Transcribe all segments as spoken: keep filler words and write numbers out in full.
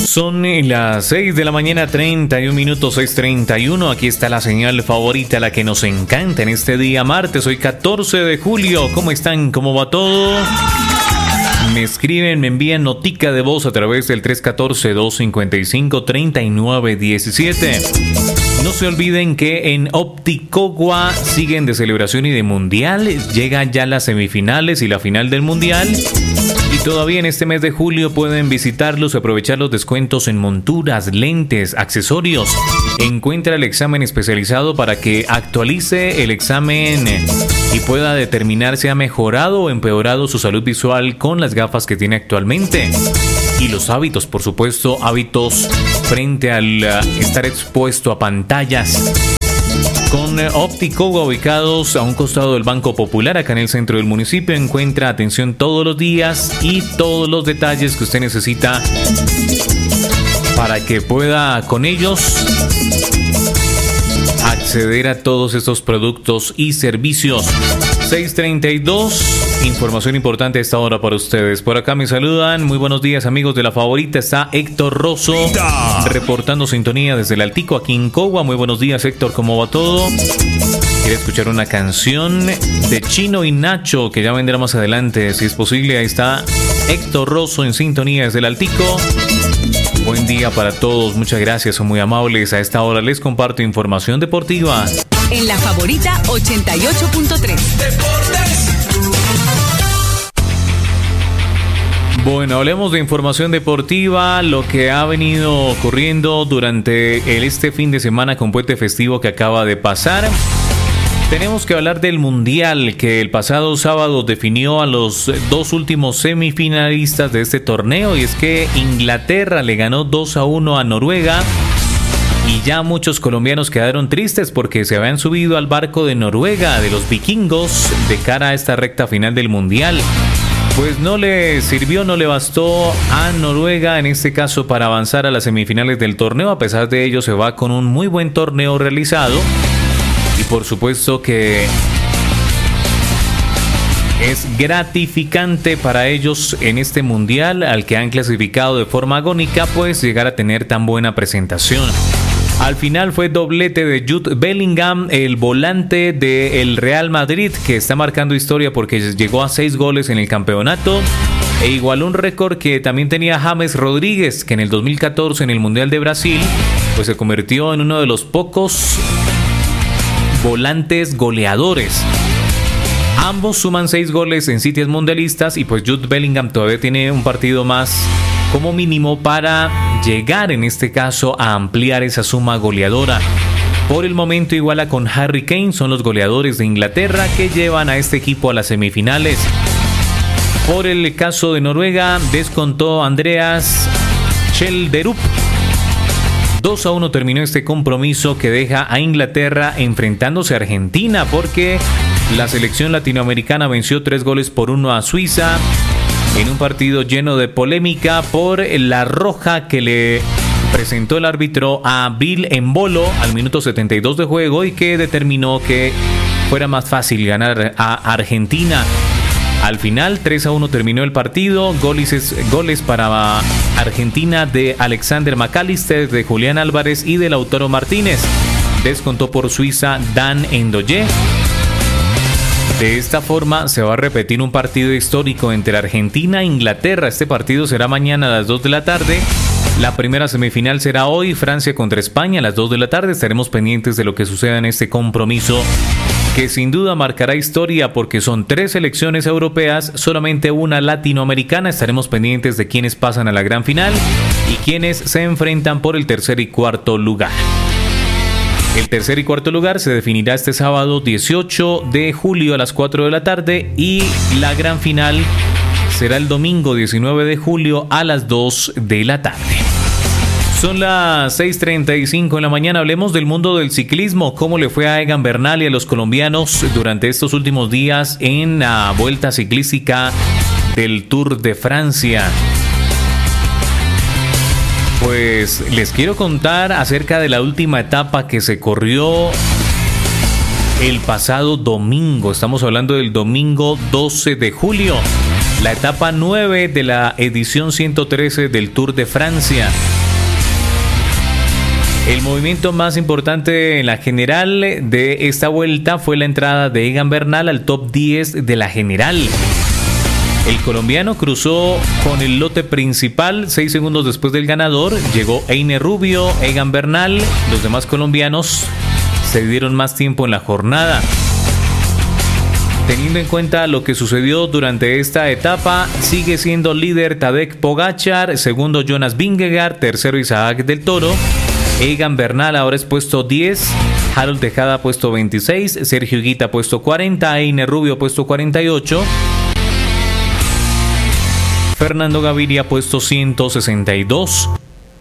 Son las seis de la mañana, treinta y un minutos, seis treinta y uno. Aquí está la señal favorita, la que nos encanta en este día martes, hoy catorce de julio. ¿Cómo están? ¿Cómo va todo? Me escriben, me envían notica de voz a través del tres uno cuatro, dos cinco cinco, tres nueve uno siete. No se olviden que en Opticogua siguen de celebración y de mundial. Llegan ya las semifinales y la final del mundial. Y todavía en este mes de julio pueden visitarlos y aprovechar los descuentos en monturas, lentes, accesorios. Encuentra el examen especializado para que actualice el examen y pueda determinar si ha mejorado o empeorado su salud visual con las gafas que tiene actualmente. Y los hábitos, por supuesto, hábitos frente al uh, estar expuesto a pantallas. Con Opticogua, ubicados a un costado del Banco Popular, acá en el centro del municipio, encuentra atención todos los días y todos los detalles que usted necesita para que pueda con ellos acceder a todos estos productos y servicios. seis treinta y dos, información importante a esta hora para ustedes. Por acá me saludan, muy buenos días amigos de La Favorita. Está Héctor Rosso reportando sintonía desde el Altico aquí en Cogua. Muy buenos días Héctor, ¿cómo va todo? Quiere escuchar una canción de Chino y Nacho que ya vendrá más adelante, si es posible. Ahí está Héctor Rosso en sintonía desde el Altico. Buen día para todos, muchas gracias, son muy amables. A esta hora les comparto información deportiva. En La Favorita ochenta y ocho punto tres. Deportes. Bueno, hablemos de información deportiva, lo que ha venido ocurriendo durante el, este fin de semana con puente festivo que acaba de pasar. Tenemos que hablar del Mundial, que el pasado sábado definió a los dos últimos semifinalistas de este torneo, y es que Inglaterra le ganó dos a uno a Noruega. Y ya muchos colombianos quedaron tristes porque se habían subido al barco de Noruega, de los vikingos, de cara a esta recta final del Mundial. Pues no le sirvió, no le bastó a Noruega en este caso para avanzar a las semifinales del torneo. A pesar de ello, se va con un muy buen torneo realizado. Y por supuesto que es gratificante para ellos en este Mundial, al que han clasificado de forma agónica, pues llegar a tener tan buena presentación. Al final fue doblete de Jude Bellingham, el volante del Real Madrid, que está marcando historia porque llegó a seis goles en el campeonato e igualó un récord que también tenía James Rodríguez, que en el dos mil catorce en el Mundial de Brasil pues se convirtió en uno de los pocos volantes goleadores. Ambos suman seis goles en sitios mundialistas y pues Jude Bellingham todavía tiene un partido más como mínimo para llegar en este caso a ampliar esa suma goleadora. Por el momento iguala con Harry Kane, son los goleadores de Inglaterra que llevan a este equipo a las semifinales. Por el caso de Noruega, descontó Andreas Schjelderup. dos a uno terminó este compromiso que deja a Inglaterra enfrentándose a Argentina, porque la selección latinoamericana venció tres goles por uno a Suiza en un partido lleno de polémica por la roja que le presentó el árbitro a Bill Embolo al minuto setenta y dos de juego y que determinó que fuera más fácil ganar a Argentina. Al final, tres a uno terminó el partido. Goles, goles para Argentina de Alexander McAllister, de Julián Álvarez y de Lautaro Martínez. Descontó por Suiza Dan Endoye. De esta forma se va a repetir un partido histórico entre Argentina e Inglaterra. Este partido será mañana a las dos de la tarde. La primera semifinal será hoy, Francia contra España a las dos de la tarde. Estaremos pendientes de lo que suceda en este compromiso, que sin duda marcará historia porque son tres selecciones europeas, solamente una latinoamericana. Estaremos pendientes de quiénes pasan a la gran final y quiénes se enfrentan por el tercer y cuarto lugar. El tercer y cuarto lugar se definirá este sábado dieciocho de julio a las cuatro de la tarde y la gran final será el domingo diecinueve de julio a las dos de la tarde. Son las seis treinta y cinco en la mañana. Hablemos del mundo del ciclismo. ¿Cómo le fue a Egan Bernal y a los colombianos durante estos últimos días en la vuelta ciclística del Tour de Francia? Pues les quiero contar acerca de la última etapa que se corrió el pasado domingo. Estamos hablando del domingo doce de julio. La etapa nueve de la edición ciento trece del Tour de Francia. El movimiento más importante en la general de esta vuelta fue la entrada de Egan Bernal al top diez de la general. El colombiano cruzó con el lote principal seis segundos después del ganador. Llegó Einer Rubio, Egan Bernal. Los demás colombianos se dieron más tiempo en la jornada. Teniendo en cuenta lo que sucedió durante esta etapa, sigue siendo líder Tadej Pogačar, segundo Jonas Vingegaard, tercero Isaac del Toro. Egan Bernal ahora es puesto diez, Harold Tejada puesto veintiséis, Sergio Higuita puesto cuarenta, Einer Rubio puesto cuarenta y ocho, Fernando Gaviria puesto ciento sesenta y dos.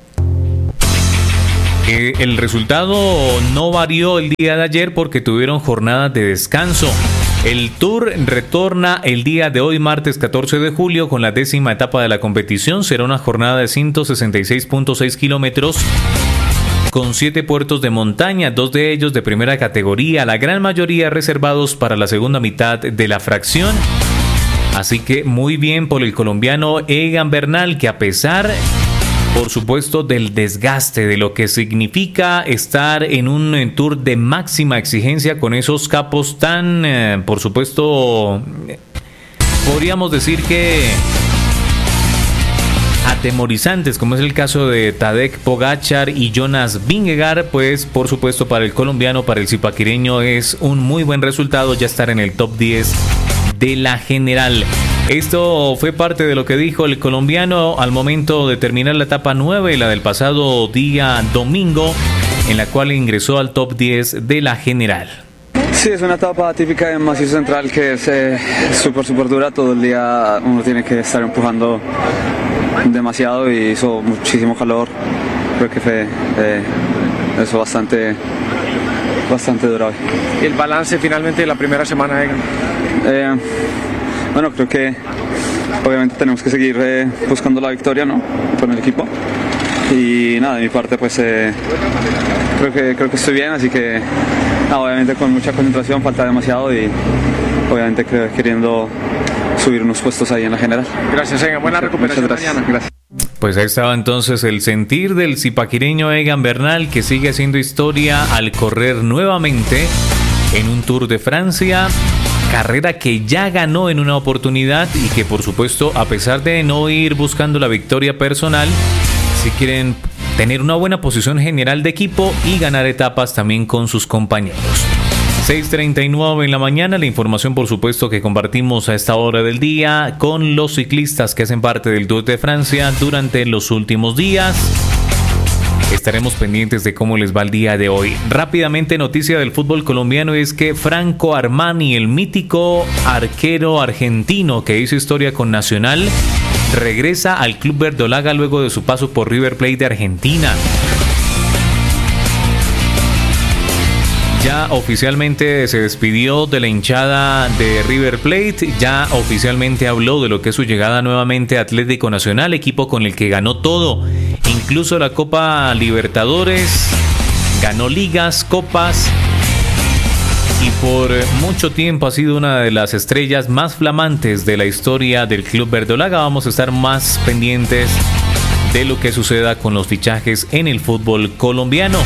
Eh, el resultado no varió el día de ayer porque tuvieron jornadas de descanso. El Tour retorna el día de hoy, martes catorce de julio, con la décima etapa de la competición. Será una jornada de ciento sesenta y seis punto seis kilómetros con siete puertos de montaña, dos de ellos de primera categoría, la gran mayoría reservados para la segunda mitad de la fracción. Así que muy bien por el colombiano Egan Bernal, que a pesar, por supuesto, del desgaste, de lo que significa estar en un tour de máxima exigencia con esos capos tan, eh, por supuesto, podríamos decir que atemorizantes, como es el caso de Tadej Pogačar y Jonas Vingegaard, pues por supuesto para el colombiano, para el zipaquireño es un muy buen resultado ya estar en el top diez de la general. Esto fue parte de lo que dijo el colombiano al momento de terminar la etapa nueve, la del pasado día domingo, en la cual ingresó al top diez de la general. Sí, es una etapa típica de macizo central que es eh, súper, súper dura. Todo el día uno tiene que estar empujando demasiado y hizo muchísimo calor. Creo que fue eh, eso bastante, bastante duro hoy. ¿Y el balance finalmente de la primera semana, Egan? Eh, bueno, creo que obviamente tenemos que seguir eh, buscando la victoria, ¿no?, con el equipo. Y nada, de mi parte pues eh, creo que creo que estoy bien, así que nada, obviamente con mucha concentración, falta demasiado y obviamente creo, queriendo subir unos puestos ahí en la general. Gracias, Egan, buena recuperación. Muchas gracias. Mañana. Gracias. Pues ahí estaba entonces el sentir del zipaquireño Egan Bernal, que sigue haciendo historia al correr nuevamente en un Tour de Francia, carrera que ya ganó en una oportunidad y que por supuesto, a pesar de no ir buscando la victoria personal, si quieren tener una buena posición general de equipo y ganar etapas también con sus compañeros. seis treinta y nueve en la mañana, la información por supuesto que compartimos a esta hora del día con los ciclistas que hacen parte del Tour de Francia durante los últimos días. Estaremos pendientes de cómo les va el día de hoy. Rápidamente, noticia del fútbol colombiano es que Franco Armani, el mítico arquero argentino que hizo historia con Nacional, regresa al Club Verdolaga luego de su paso por River Plate de Argentina. Ya oficialmente se despidió de la hinchada de River Plate, ya oficialmente habló de lo que es su llegada nuevamente a Atlético Nacional, equipo con el que ganó todo, incluso la Copa Libertadores, ganó ligas, copas y por mucho tiempo ha sido una de las estrellas más flamantes de la historia del Club Verdolaga. Vamos a estar más pendientes de lo que suceda con los fichajes en el fútbol colombiano.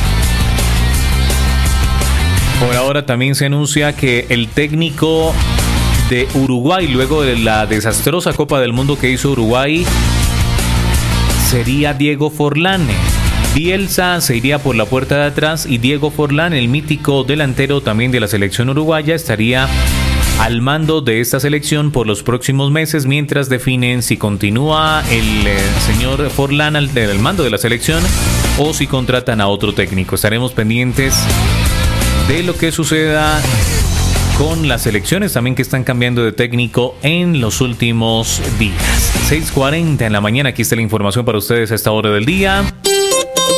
Por ahora también se anuncia que el técnico de Uruguay, luego de la desastrosa Copa del Mundo que hizo Uruguay, sería Diego Forlán. Bielsa se iría por la puerta de atrás y Diego Forlán, el mítico delantero también de la selección uruguaya, estaría al mando de esta selección por los próximos meses mientras definen si continúa el eh, señor Forlán al, al mando de la selección o si contratan a otro técnico. Estaremos pendientes de lo que suceda con las selecciones también que están cambiando de técnico en los últimos días. seis cuarenta en la mañana, aquí está la información para ustedes a esta hora del día.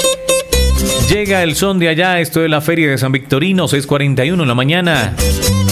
Llega el son de allá, esto es la Feria de San Victorino, seis cuarenta y uno en la mañana.